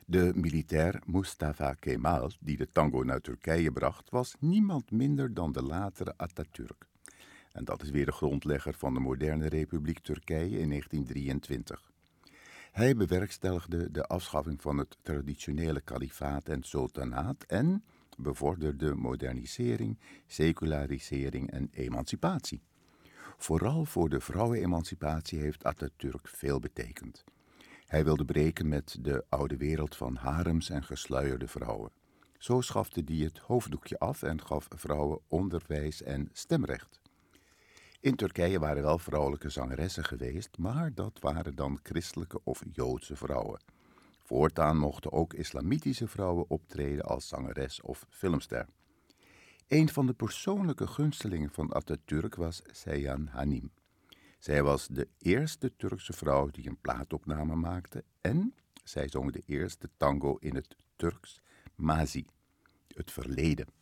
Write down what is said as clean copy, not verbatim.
De militair Mustafa Kemal, die de tango naar Turkije bracht, was niemand minder dan de latere Atatürk. En dat is weer de grondlegger van de moderne Republiek Turkije in 1923. Hij bewerkstelligde de afschaffing van het traditionele kalifaat en sultanaat en bevorderde modernisering, secularisering en emancipatie. Vooral voor de vrouwenemancipatie heeft Atatürk veel betekend. Hij wilde breken met de oude wereld van harems en gesluierde vrouwen. Zo schafte hij het hoofddoekje af en gaf vrouwen onderwijs en stemrecht. In Turkije waren wel vrouwelijke zangeressen geweest, maar dat waren dan christelijke of Joodse vrouwen. Voortaan mochten ook islamitische vrouwen optreden als zangeres of filmster. Een van de persoonlijke gunstelingen van Atatürk was Seyhan Hanim. Zij was de eerste Turkse vrouw die een plaatopname maakte en zij zong de eerste tango in het Turks, Mazi, het verleden.